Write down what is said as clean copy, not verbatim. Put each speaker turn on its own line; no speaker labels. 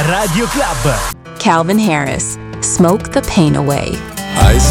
Radio Club.
Calvin Harris, Smoke the Pain Away.